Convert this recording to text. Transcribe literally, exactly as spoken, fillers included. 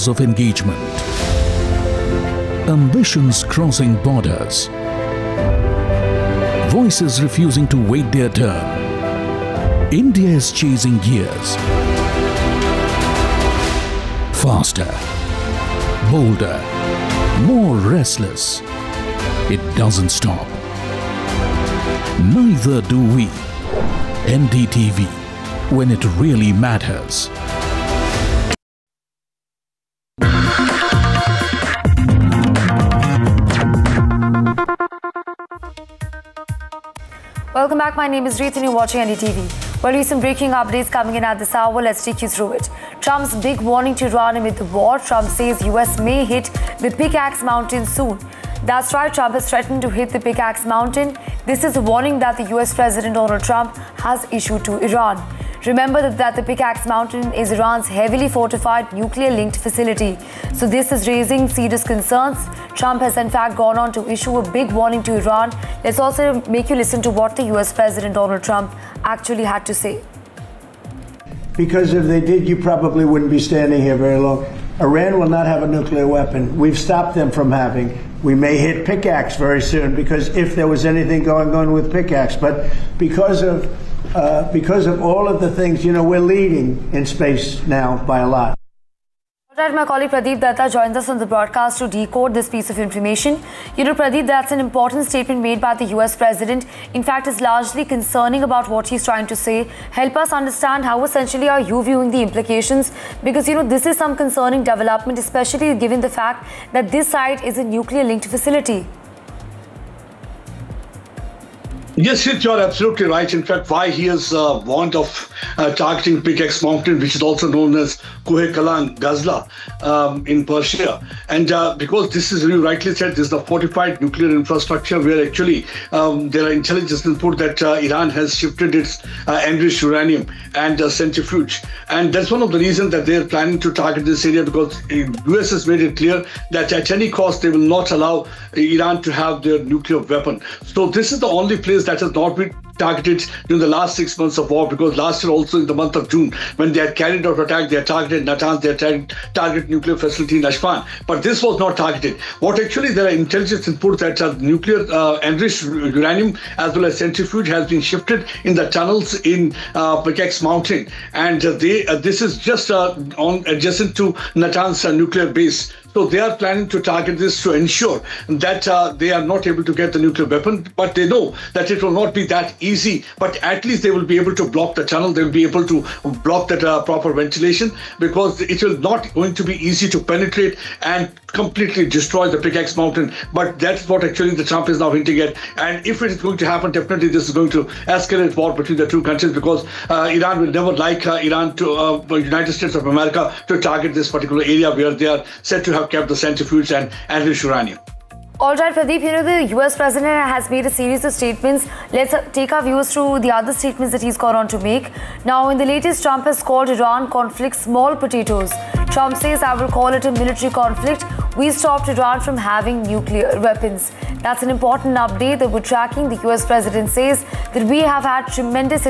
levels of engagement. Ambitions crossing borders. Voices refusing to wait their turn. India is chasing gears. Faster, bolder, more restless. It doesn't stop. Neither do we. N D T V, when it really matters. Welcome back. My name is Reet and you're watching N D T V. Well, recent breaking updates coming in at this hour. Let's take you through it. Trump's big warning to Iran amid the war. Trump says U S may hit the Pickaxe Mountain soon. That's right, Trump has threatened to hit the Pickaxe Mountain. This is a warning that the U S President Donald Trump has issued to Iran. Remember that, that the Pickaxe Mountain is Iran's heavily fortified nuclear-linked facility. So this is raising serious concerns. Trump has in fact gone on to issue a big warning to Iran. Let's also make you listen to what the U S President Donald Trump actually had to say. Because if they did, you probably wouldn't be standing here very long. Iran will not have a nuclear weapon. We've stopped them from having. We may hit Pickaxe very soon, because if there was anything going on with Pickaxe, but because of uh, because of all of the things, you know, we're leading in space now by a lot. All right, my colleague Pradeep Datta joins us on the broadcast to decode this piece of information. You know, Pradeep, that's an important statement made by the U S President. In fact, it's largely concerning about what he's trying to say. Help us understand how essentially are you viewing the implications? Because, you know, this is some concerning development, especially given the fact that this site is a nuclear-linked facility. Yes, you're absolutely right. In fact, why he has uh, warned of uh, targeting Pickaxe Mountain, which is also known as Kuhe Kalan Ghazla um, in Persia. And uh, because this is, you rightly said, this is the fortified nuclear infrastructure where actually um, there are intelligence input that uh, Iran has shifted its uh, enriched uranium and uh, centrifuge. And that's one of the reasons that they're planning to target this area, because the U S has made it clear that at any cost they will not allow Iran to have their nuclear weapon. So this is the only place that has not been targeted during the last six months of war, because last year also in the month of June, when they had carried out attack, they had targeted Natanz, they had targeted target nuclear facility in Ashfan. But this was not targeted. What actually there are intelligence inputs that uh, nuclear uh, enriched uranium as well as centrifuge has been shifted in the tunnels in uh, Pickaxe Mountain, and uh, they uh, this is just uh, on adjacent to Natanz uh, nuclear base. So they are planning to target this to ensure that uh, they are not able to get the nuclear weapon, but they know that it will not be that easy. But at least they will be able to block the tunnel. They will be able to block that uh, proper ventilation, because it will not going to be easy to penetrate and completely destroy the Pickaxe Mountain. But that's what actually the Trump is now hinting at. And if it is going to happen, definitely this is going to escalate war between the two countries, because uh, Iran will never like uh, Iran to uh, the United States of America to target this particular area where they are said to have kept the centrifuge and enriched uranium. All right, Pradeep, you know, the U S President has made a series of statements. Let's uh, take our viewers through the other statements that he's gone on to make. Now, in the latest, Trump has called Iran conflict small potatoes. Trump says, I will call it a military conflict. We stopped Iran from having nuclear weapons. That's an important update that we're tracking. The U S President says that we have had tremendous